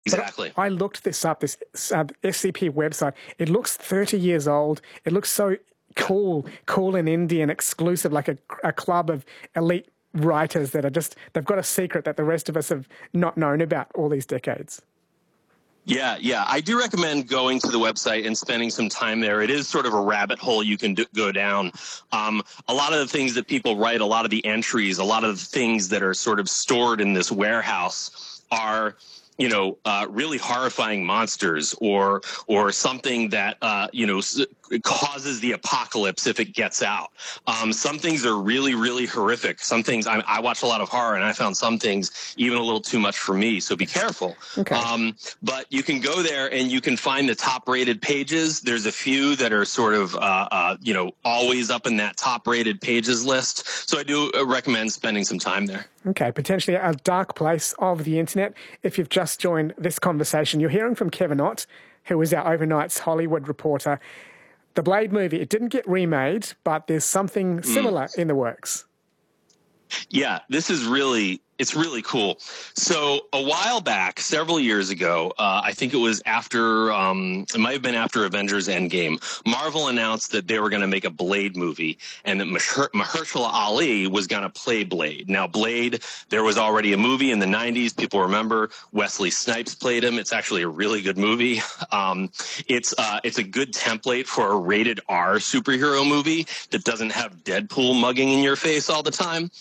Exactly. I looked this up, this SCP website. It looks 30 years old. It looks so cool and indie and exclusive, like a club of elite writers that are they've got a secret that the rest of us have not known about all these decades. Yeah. I do recommend going to the website and spending some time there. It is sort of a rabbit hole you can go down. A lot of the things that people write, a lot of the entries, a lot of the things that are sort of stored in this warehouse are, really horrifying monsters or something that, causes the apocalypse if it gets out. Some things are really, really horrific. Some things, I watch a lot of horror, and I found some things even a little too much for me, so be careful. Okay. But you can go there and you can find the top-rated pages. There's a few that are sort of, always up in that top-rated pages list. So I do recommend spending some time there. Okay, potentially a dark place of the internet. If you've just joined this conversation, you're hearing from Kevin Ott, who is our Overnight's Hollywood reporter. The Blade movie, it didn't get remade, but there's something similar in the works. Yeah, it's really cool. So a while back, several years ago, I think it was it might have been after Avengers Endgame, Marvel announced that they were going to make a Blade movie and that Mahershala Ali was going to play Blade. Now, Blade, there was already a movie in the 90s. People remember Wesley Snipes played him. It's actually a really good movie. It's a good template for a rated R superhero movie that doesn't have Deadpool mugging in your face all the time.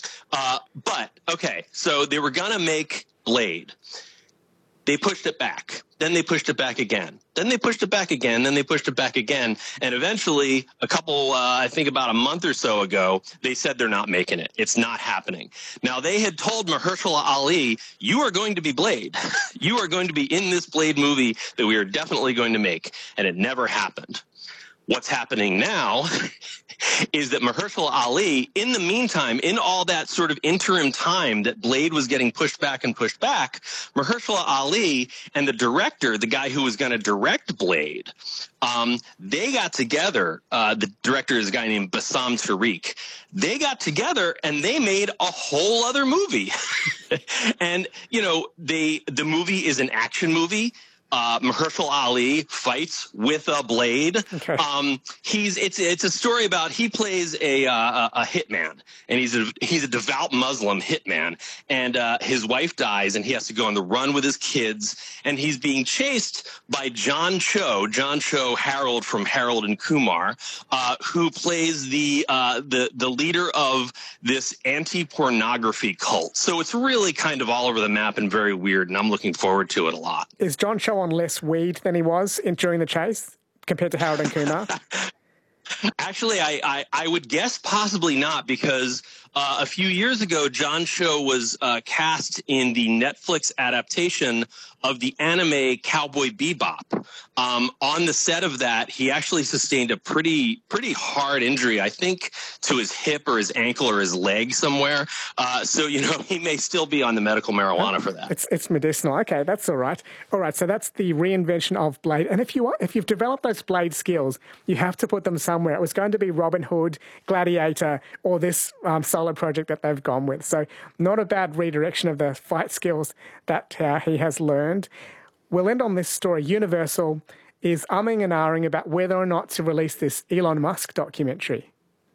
So they were going to make Blade. They pushed it back. Then they pushed it back again. Then they pushed it back again. Then they pushed it back again. And eventually, I think about a month or so ago, they said they're not making it. It's not happening. Now, they had told Mahershala Ali, you are going to be Blade. You are going to be in this Blade movie that we are definitely going to make. And it never happened. What's happening now is that Mahershala Ali, in the meantime, in all that sort of interim time that Blade was getting pushed back, Mahershala Ali and the director, the guy who was going to direct Blade, they got together. The director is a guy named Bassam Tariq. They got together and they made a whole other movie. And, the movie is an action movie. Mahershala Ali fights with a blade. Okay. It's a story about he plays a hitman, and he's a devout Muslim hitman, and his wife dies, and he has to go on the run with his kids, and he's being chased by John Cho Harold from Harold and Kumar, who plays the leader of this anti-pornography cult. So it's really kind of all over the map and very weird, and I'm looking forward to it a lot. Is John Cho on less weed than he was during the chase compared to Harold and Kumar? Actually, I would guess possibly not, because a few years ago, John Cho was cast in the Netflix adaptation of the anime Cowboy Bebop. On the set of that, he actually sustained a pretty hard injury, I think, to his hip or his ankle or his leg somewhere. So, he may still be on the medical marijuana for that. It's medicinal. Okay, that's all right. All right, so that's the reinvention of Blade. And if you've developed those Blade skills, you have to put them somewhere. It was going to be Robin Hood, Gladiator, or this solo project that they've gone with. So not a bad redirection of the fight skills that he has learned. We'll end on this story. Universal is umming and ahhing about whether or not to release this Elon Musk documentary.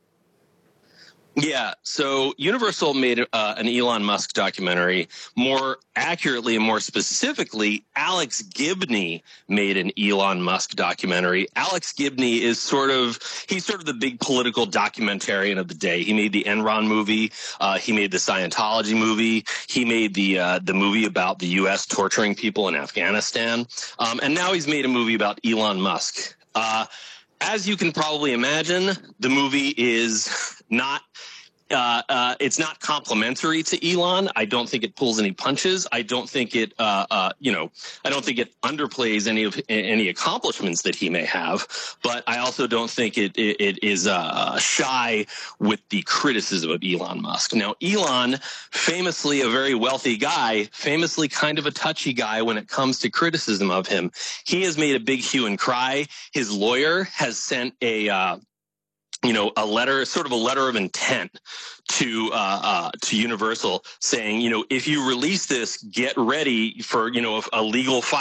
Yeah, so Universal made an Elon Musk documentary. More accurately and more specifically, Alex Gibney made an Elon Musk documentary. Alex Gibney is sort of the big political documentarian of the day. He made the Enron movie. He made the Scientology movie. He made the movie about the U.S. torturing people in Afghanistan. And now he's made a movie about Elon Musk. As you can probably imagine, the movie is not it's not complimentary to Elon. I don't think it pulls any punches. I don't think it I don't think it underplays any accomplishments that he may have. But I also don't think it is shy with the criticism of Elon Musk. Now, Elon, famously a very wealthy guy, famously kind of a touchy guy when it comes to criticism of him. He has made a big hue and cry. His lawyer has sent a letter, sort of a letter of intent to Universal saying, if you release this, get ready for, a legal fight.